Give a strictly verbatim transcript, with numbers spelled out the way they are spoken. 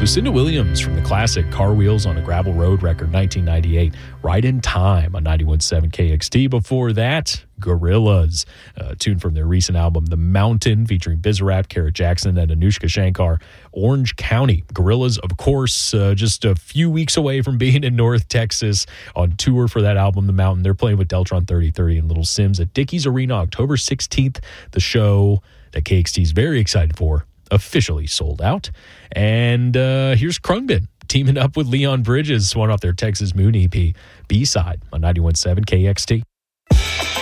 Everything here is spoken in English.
Lucinda Williams from the classic Car Wheels on a Gravel Road record, nineteen ninety-eight, Right in Time on ninety-one point seven K X T. Before that, Gorillaz, a tune from their recent album, The Mountain, featuring Bizarrap, Kara Jackson, and Anushka Shankar, Orange County. Gorillaz, of course, uh, just a few weeks away from being in North Texas on tour for that album, The Mountain. They're playing with Deltron thirty thirty and Little Sims at Dickies Arena October sixteenth. The show that K X T is very excited for, officially sold out. And uh, here's Khruangbin teaming up with Leon Bridges, one off their Texas Moon E P, B-side on ninety-one point seven K X T.